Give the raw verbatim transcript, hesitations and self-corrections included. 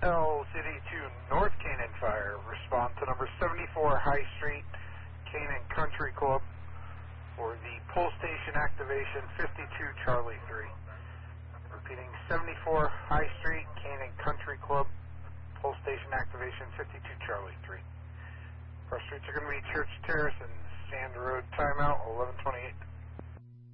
L City two North Canaan Fire. Respond to number seventy-four High Street, Canaan Country Club for the pull station activation fifty-two Charlie three. Repeating, seventy-four High Street, Canaan Country Club, pull station activation fifty-two Charlie three. Our streets are going to be Church Terrace and Sand Road. Timeout eleven twenty-eight.